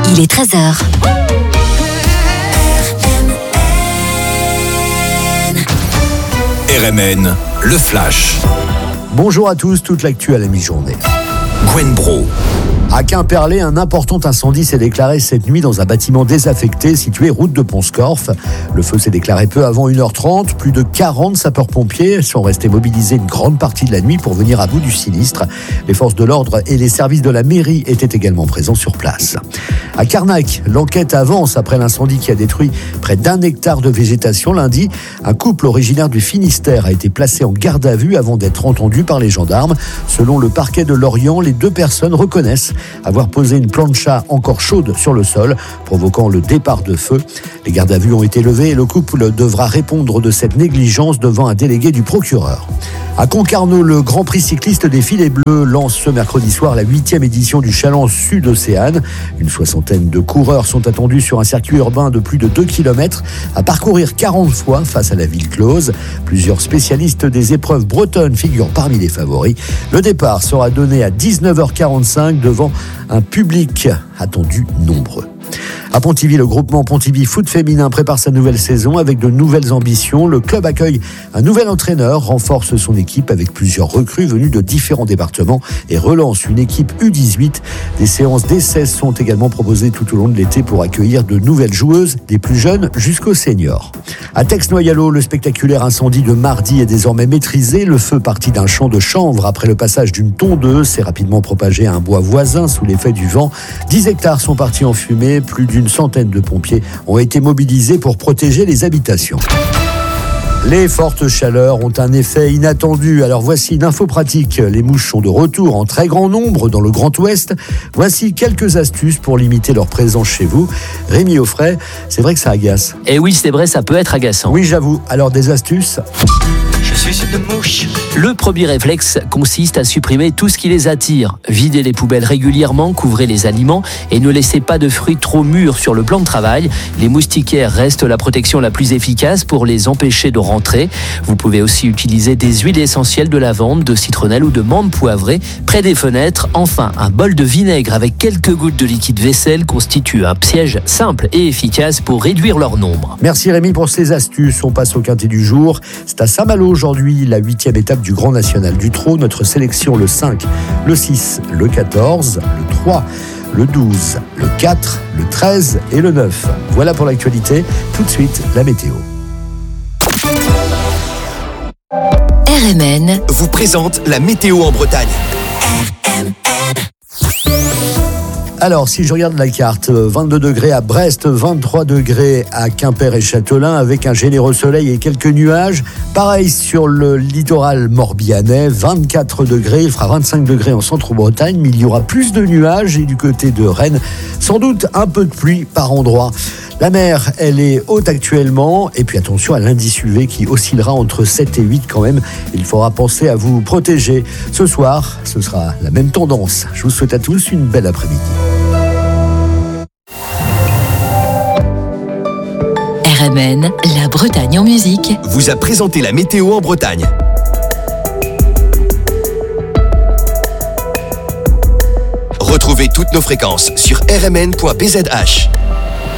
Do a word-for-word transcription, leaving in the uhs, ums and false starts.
Il est treize heures. R M N, le Flash. Bonjour à tous, toute l'actu à la mi-journée. Gwen Bro. À Quimperlé, un important incendie s'est déclaré cette nuit dans un bâtiment désaffecté situé route de Pont-Scorff. Le feu s'est déclaré peu avant une heure trente. Plus de quarante sapeurs-pompiers sont restés mobilisés une grande partie de la nuit pour venir à bout du sinistre. Les forces de l'ordre et les services de la mairie étaient également présents sur place. À Carnac, l'enquête avance après l'incendie qui a détruit près d'un hectare de végétation lundi. Un couple originaire du Finistère a été placé en garde à vue avant d'être entendu par les gendarmes. Selon le parquet de Lorient, les deux personnes reconnaissent avoir posé une plancha encore chaude sur le sol, provoquant le départ de feu. Les gardes à vue ont été levés et le couple devra répondre de cette négligence devant un délégué du procureur. À Concarneau, le Grand Prix cycliste des filets bleus lance ce mercredi soir la huitième édition du Challenge Sud-Océane. Une soixantaine de coureurs sont attendus sur un circuit urbain de plus de deux kilomètres à parcourir quarante fois face à la ville close. Plusieurs spécialistes des épreuves bretonnes figurent parmi les favoris. Le départ sera donné à dix-neuf heures quarante-cinq devant un public attendu nombreux. À Pontivy, le groupement Pontivy Foot Féminin prépare sa nouvelle saison avec de nouvelles ambitions. Le club accueille un nouvel entraîneur, renforce son équipe avec plusieurs recrues venues de différents départements et relance une équipe U dix-huit. Des séances d'essais sont également proposées tout au long de l'été pour accueillir de nouvelles joueuses, des plus jeunes jusqu'aux seniors. À Tex-Noyalo, le spectaculaire incendie de mardi est désormais maîtrisé. Le feu parti d'un champ de chanvre après le passage d'une tondeuse s'est rapidement propagé à un bois voisin sous l'effet du vent. dix hectares sont partis en fumée. Plus d'une centaine de pompiers ont été mobilisés pour protéger les habitations. Les fortes chaleurs ont un effet inattendu. Alors voici une info pratique. Les mouches sont de retour en très grand nombre dans le Grand Ouest. Voici quelques astuces pour limiter leur présence chez vous. Rémi Offray, c'est vrai que ça agace. Eh oui, c'est vrai, ça peut être agaçant. Oui, j'avoue. Alors des astuces ? Je suis une mouche. Le premier réflexe consiste à supprimer tout ce qui les attire. Videz les poubelles régulièrement, couvrez les aliments et ne laissez pas de fruits trop mûrs sur le plan de travail. Les moustiquaires restent la protection la plus efficace pour les empêcher de rentrer. Vous pouvez aussi utiliser des huiles essentielles de lavande, de citronnelle ou de menthe poivrée près des fenêtres. Enfin, un bol de vinaigre avec quelques gouttes de liquide vaisselle constitue un piège simple et efficace pour réduire leur nombre. Merci Rémi pour ces astuces. On passe au quintet du jour. C'est à Saint-Malo aujourd'hui, la huitième étape du Grand National du Trot. Notre sélection le cinq, le six, le quatorze, le trois, le douze, le quatre, le treize et le neuf. Voilà pour l'actualité. Tout de suite, la météo. R M N vous présente la météo en Bretagne. Alors, si je regarde la carte, vingt-deux degrés à Brest, vingt-trois degrés à Quimper et Châtelain, avec un généreux soleil et quelques nuages. Pareil sur le littoral morbihanais, vingt-quatre degrés, il fera vingt-cinq degrés en centre-Bretagne, mais il y aura plus de nuages et du côté de Rennes, sans doute un peu de pluie par endroit. La mer, elle est haute actuellement, et puis attention à l'indice U V qui oscillera entre sept et huit quand même. Il faudra penser à vous protéger. Ce soir, ce sera la même tendance. Je vous souhaite à tous une belle après-midi. R M N, la Bretagne en musique, vous a présenté la météo en Bretagne. Retrouvez toutes nos fréquences sur r m n point b z h.